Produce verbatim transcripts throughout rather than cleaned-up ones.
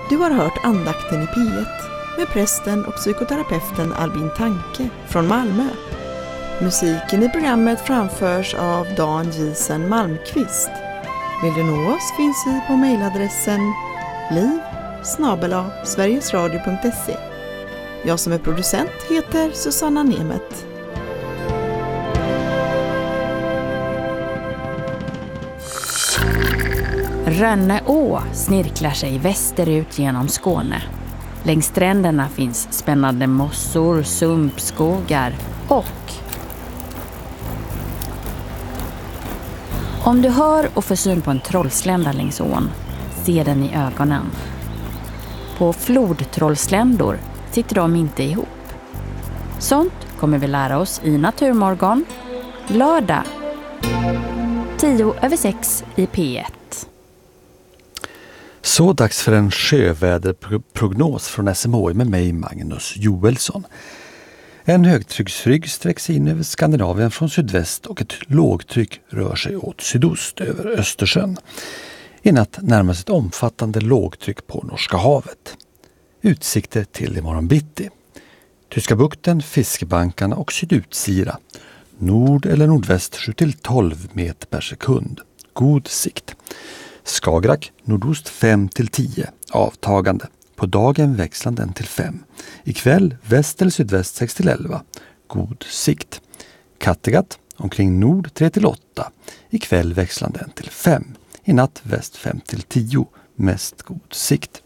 Du har hört andakten i P ett med prästen och psykoterapeuten Albin Tanke från Malmö. Musiken i programmet framförs av Dan Gisen Malmqvist. Vill du nå oss finns vi på mejladressen liv snabel-a sverigesradio punkt se. Jag som är producent heter Susanna Nemet. Rönneå snirklar sig västerut genom Skåne. Längs stränderna finns spännande mossor, sumpskogar och... Om du hör och får syn på en trollslända längs ån, se den i ögonen. På flodtrollsländor sitter de inte ihop. Sånt kommer vi lära oss i Naturmorgon, lördag, tio över sex i P ett. Så dags för en sjöväderprognos från S M H I med mig, Magnus Joelsson. En högtrycksrygg sträcks in över Skandinavien från sydväst och ett lågtryck rör sig åt sydost över Östersjön. I natt närmast ett omfattande lågtryck på Norska havet. Utsikter till imorgon bitti. Tyska bukten, fiskebankarna och sydutsira. Nord eller nordväst sju till tolv meter per sekund. God sikt. Skagerrak nordost fem till tio, avtagande. På dagen växlande en till fem. Ikväll väst eller sydväst sex till elva, god sikt. Kattegatt omkring nord tre till åtta, ikväll växlande en till fem. I natt väst fem till tio, mest god sikt.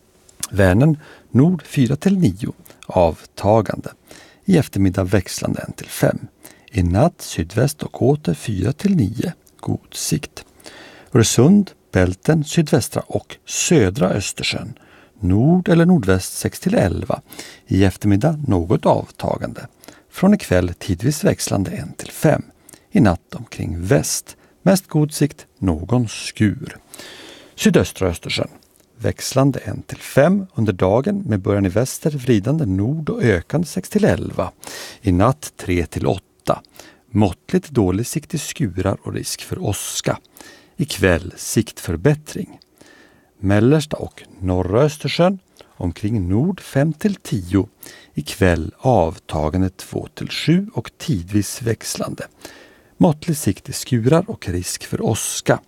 Vänern nord fyra till nio, avtagande. I eftermiddag växlande en till fem. I natt sydväst och åter fyra till nio, god sikt. Öresund, Bälten, sydvästra och södra Östersjön. Nord eller nordväst sex till elva. I eftermiddag något avtagande. Från ikväll tidvis växlande en till fem. I natt omkring väst. Mest god sikt, någon skur. Sydöstra Östersjön. Växlande en till fem under dagen med början i väster, vridande nord och ökande sex till elva. I natt tre till åtta. Måttligt dålig sikt i skurar och risk för åska. Ikväll siktförbättring. Mellersta och norra Östersjön omkring nord fem till tio. Ikväll avtagande två till sju och tidvis växlande. Måttlig sikt i skurar och risk för åska.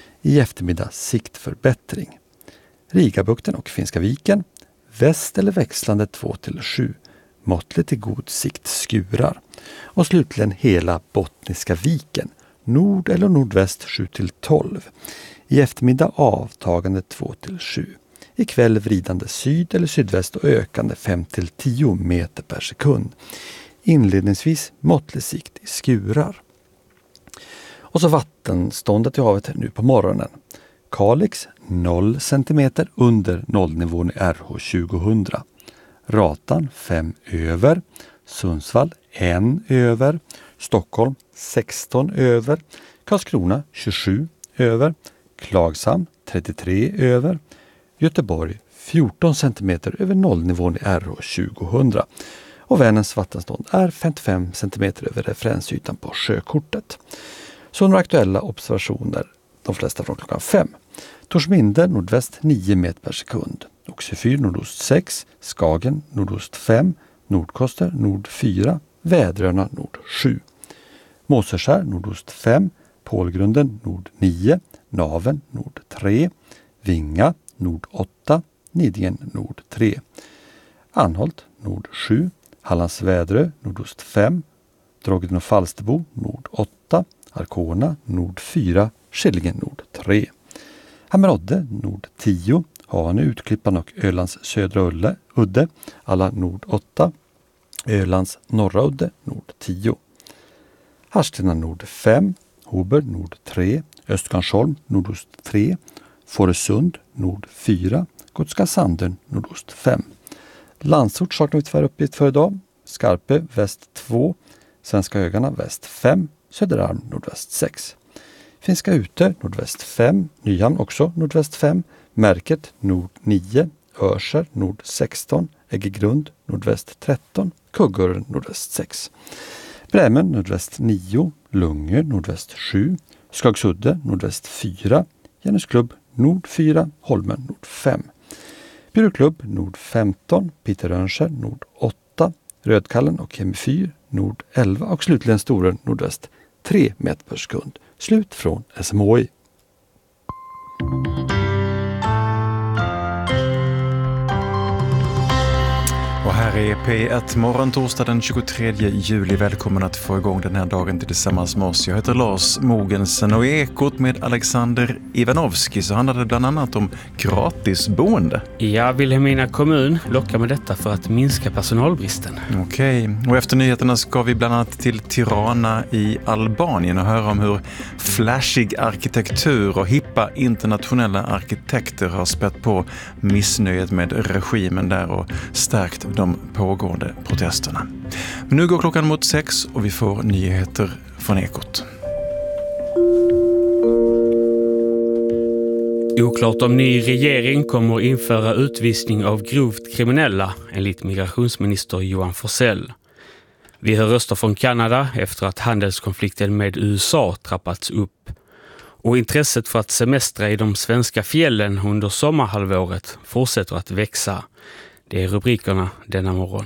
I eftermiddag siktförbättring. Rigabukten och Finska viken. Väst eller växlande två till sju. Måttligt i god sikt skurar. Och slutligen hela Bottniska viken. Nord eller nordväst sju till tolv. I eftermiddag avtagande två till sju. Ikväll vridande syd eller sydväst och ökande fem till tio meter per sekund. Inledningsvis måttlig sikt i skurar. Och så vattenståndet i havet nu på morgonen. Kalix noll centimeter under nollnivån i R H tjugohundra. Ratan fem över. Sundsvall en över. Stockholm sexton över. Karlskrona tjugosju över. Klagshamn trettiotre över. Göteborg fjorton centimeter över nollnivån i R H tjugohundra. Och Vänerns vattenstånd är femtiofem centimeter över referensytan på sjökortet. Så några aktuella observationer, de flesta från klockan fem. Torsminde nordväst nio meter per sekund. Oxyfyr nordost sex. Skagen nordost fem. Nordkoster nord fyra. Väderöarna nord sju. Måseskär nordost fem. Pålgrunden nord nio. Naven nord tre. Vinga nord åtta. Nidingen nord tre. Anholt nord sju. Hallands Väderö nordost fem. Drogden och Falsterbo nord åtta. Arkona nord fyra. Skillingen nord tre. Hammerodde nord tio. Hane, Utklippan och Ölands södra ulle, udde. Alla nord åtta. Ölands norra udde nord tio. Harstena nord fem. Hober nord tre. Östgansholm nordost tre. Fårösund nord fyra. Gotska Sandön nordost fem. Landsort saknar vi tyvärr uppgift för idag. Skarpe väst två. Svenska öarna väst fem. Söderarm nordväst sex. Finska Ute nordväst fem. Nyhamn också nordväst fem. Märket nord nio. Örser nord sexton. Äggegrund nordväst tretton. Kuggurren nordväst sex. Brämen nordväst nio. Lungö nordväst sju. Skagsudde nordväst fyra. Jänusklubb nord fyra. Holmen nord fem. Bjurklubb nord femton, Peter Rönnskär nord åtta, Rödkallen och Hemifyr nord elva och slutligen Storön nordväst tre meter per sekund. Slut från S M H I. Och här är P ett morgon torsdag den tjugotredje juli. Välkommen att få igång den här dagen tillsammans med oss. Jag heter Lars Mogensen och i Ekot med Alexander Ivanovski så handlar det bland annat om gratisboende. Ja, Vilhelmina kommun lockar med detta för att minska personalbristen. Okej, och efter nyheterna ska vi bland annat till Tirana i Albanien och höra om hur flashig arkitektur och hippa internationella arkitekter har spett på missnöjet med regimen där och stärkt de pågående protesterna. Men nu går klockan mot sex och vi får nyheter från Ekot. Oklart om ny regering kommer införa utvisning av grovt kriminella enligt migrationsminister Johan Forssell. Vi hör röster från Kanada efter att handelskonflikten med U S A trappats upp. Och intresset för att semestra i de svenska fjällen under sommarhalvåret fortsätter att växa. Det är rubrikerna denna morgon.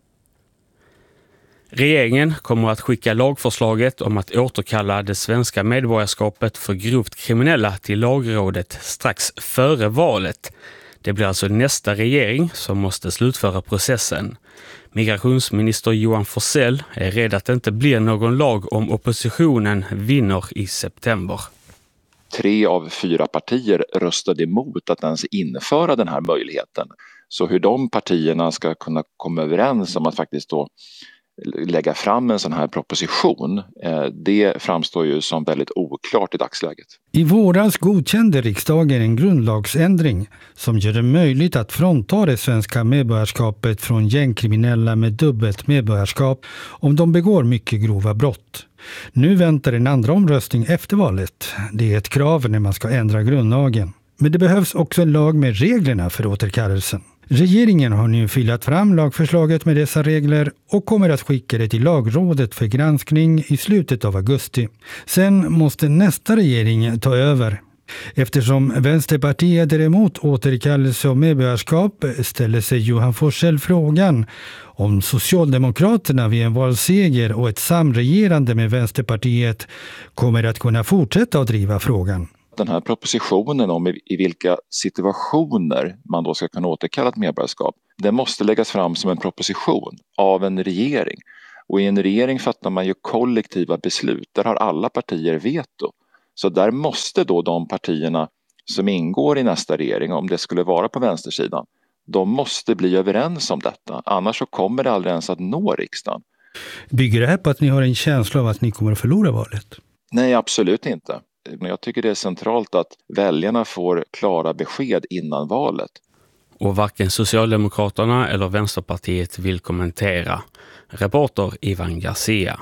Regeringen kommer att skicka lagförslaget om att återkalla det svenska medborgarskapet för grovt kriminella till lagrådet strax före valet. Det blir alltså nästa regering som måste slutföra processen. Migrationsminister Johan Forssell är rädd att det inte blir någon lag om oppositionen vinner i september. Tre av fyra partier röstade emot att ens införa den här möjligheten. Så hur de partierna ska kunna komma överens om att faktiskt då lägga fram en sån här proposition, det framstår ju som väldigt oklart i dagsläget. I våras godkände riksdagen en grundlagsändring som gör det möjligt att frånta det svenska medborgarskapet från gängkriminella med dubbelt medborgarskap om de begår mycket grova brott. Nu väntar en andra omröstning efter valet. Det är ett krav när man ska ändra grundlagen. Men det behövs också en lag med reglerna för återkallelsen. Regeringen har nu filat fram lagförslaget med dessa regler och kommer att skicka det till lagrådet för granskning i slutet av augusti. Sen måste nästa regering ta över. Eftersom Vänsterpartiet är emot återkallelse av medborgarskap ställer sig Johan Forssell frågan om Socialdemokraterna vid en valseger och ett samregerande med Vänsterpartiet kommer att kunna fortsätta att driva frågan. Den här propositionen om i, i vilka situationer man då ska kunna återkalla ett medborgarskap, den måste läggas fram som en proposition av en regering. Och i en regering fattar man ju kollektiva beslut. Där har alla partier veto. Så där måste då de partierna som ingår i nästa regering, om det skulle vara på vänstersidan, de måste bli överens om detta. Annars så kommer det aldrig ens att nå riksdagen. Bygger det här på att ni har en känsla av att ni kommer att förlora valet? Nej, absolut inte. Men jag tycker det är centralt att väljarna får klara besked innan valet. Och varken Socialdemokraterna eller Vänsterpartiet vill kommentera. Reporter Ivan Garcia.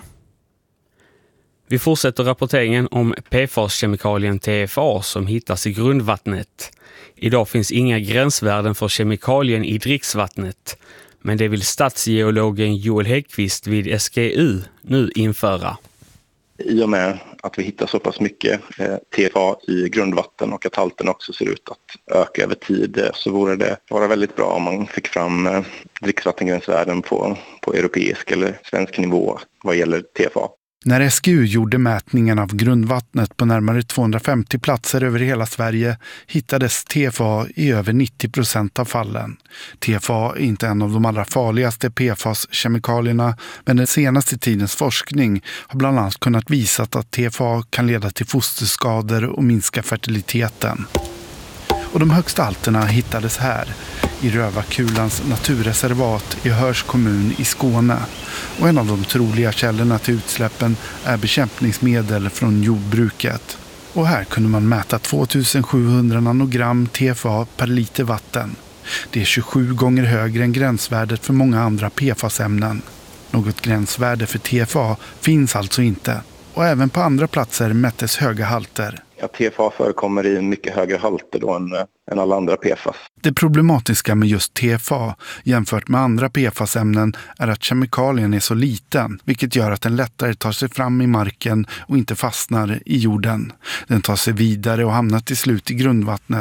Vi fortsätter rapporteringen om P F A-kemikalien T F A som hittas i grundvattnet. Idag finns inga gränsvärden för kemikalien i dricksvattnet. Men det vill statsgeologen Joel Häggqvist vid S G U nu införa. I och med att vi hittar så pass mycket eh, T F A i grundvatten och att halten också ser ut att öka över tid eh, så vore det vara väldigt bra om man fick fram eh, dricksvattengränsvärden på, på europeisk eller svensk nivå vad gäller T F A. När S G U gjorde mätningen av grundvattnet på närmare tvåhundrafemtio platser över hela Sverige hittades T F A i över nittio procent av fallen. T F A är inte en av de allra farligaste P F A S-kemikalierna, men den senaste tidens forskning har bland annat kunnat visa att T F A kan leda till fosterskador och minska fertiliteten. Och de högsta halterna hittades här, i Rövakulans naturreservat i Höörs kommun i Skåne. Och en av de troliga källorna till utsläppen är bekämpningsmedel från jordbruket. Och här kunde man mäta tvåtusensjuhundra nanogram T F A per liter vatten. Det är tjugosju gånger högre än gränsvärdet för många andra P F A S-ämnen. Något gränsvärde för T F A finns alltså inte. Och även på andra platser mättes höga halter. Ja, T F A förekommer i mycket högre halter då än, än alla andra P F A S. Det problematiska med just T F A jämfört med andra P F A S-ämnen är att kemikalien är så liten, vilket gör att den lättare tar sig fram i marken och inte fastnar i jorden. Den tar sig vidare och hamnar till slut i grundvattnet.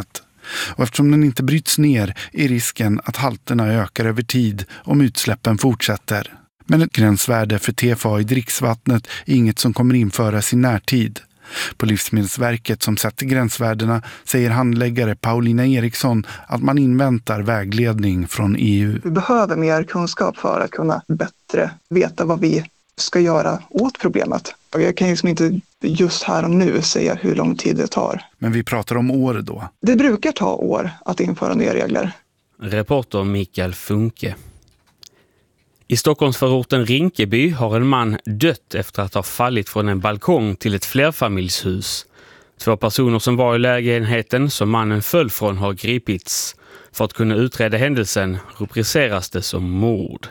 Och eftersom den inte bryts ner är risken att halterna ökar över tid om utsläppen fortsätter. Men ett gränsvärde för T F A i dricksvattnet är inget som kommer införas i närtid. På Livsmedelsverket som sätter gränsvärdena säger handläggare Paulina Eriksson att man inväntar vägledning från E U. Vi behöver mer kunskap för att kunna bättre veta vad vi ska göra åt problemet. Jag kan liksom inte just här och nu säga hur lång tid det tar. Men vi pratar om år då. Det brukar ta år att införa nya regler. Reporter Mikael Funke. I Stockholmsförorten Rinkeby har en man dött efter att ha fallit från en balkong till ett flerfamiljshus. Två personer som var i lägenheten som mannen föll från har gripits. För att kunna utreda händelsen rubriceras det som mord.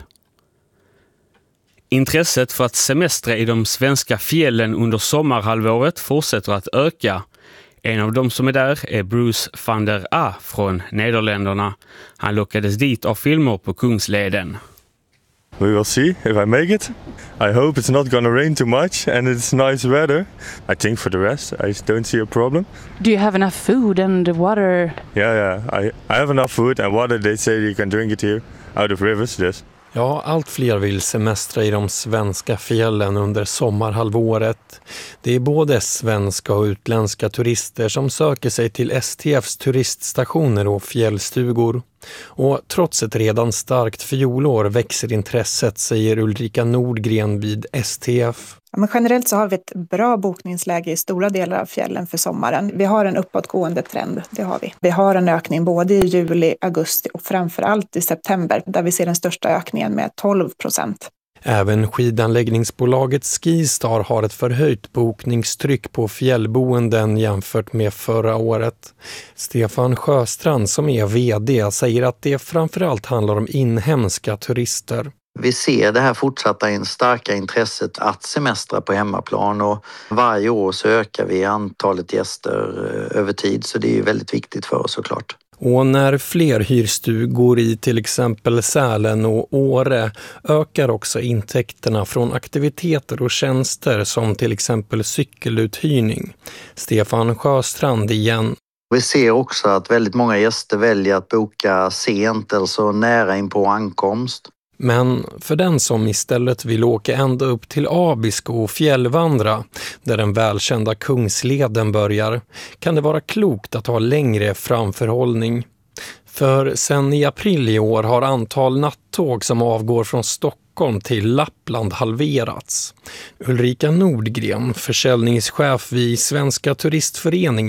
Intresset för att semestra i de svenska fjällen under sommarhalvåret fortsätter att öka. En av dem som är där är Bruce van der A från Nederländerna. Han lockades dit av filmer på Kungsleden. We will see if I make it. I hope it's not gonna rain too much and it's nice weather. I think for the rest I don't see a problem. Do you have enough food and water? Yeah, yeah. I, I have enough food and water. They say you can drink it here out of rivers. Yes. Ja, allt fler vill semestra i de svenska fjällen under sommarhalvåret. Det är både svenska och utländska turister som söker sig till S T F:s turiststationer och fjällstugor. Och trots ett redan starkt fjolår växer intresset, säger Ulrika Nordgren vid S T F. Ja, men generellt så har vi ett bra bokningsläge i stora delar av fjällen för sommaren. Vi har en uppåtgående trend, det har vi. Vi har en ökning både i juli, augusti och framförallt i september där vi ser den största ökningen med tolv procent. Även skidanläggningsbolaget Skistar har ett förhöjt bokningstryck på fjällboenden jämfört med förra året. Stefan Sjöstrand som är vd säger att det framförallt handlar om inhemska turister. Vi ser det här fortsatta starka intresset att semestra på hemmaplan och varje år så ökar vi antalet gäster över tid, så det är väldigt viktigt för oss såklart. Och när fler hyrstugor i till exempel Sälen och Åre ökar också intäkterna från aktiviteter och tjänster som till exempel cykeluthyrning. Stefan Sjöstrand igen. Vi ser också att väldigt många gäster väljer att boka sent eller så nära in på ankomst. Men för den som istället vill åka ända upp till Abisko och fjällvandra, där den välkända Kungsleden börjar, kan det vara klokt att ha längre framförhållning. För sen i april i år har antal nattåg som avgår från Stockholm till Lappland halverats. Ulrika Nordgren, försäljningschef vid Svenska turistföreningen,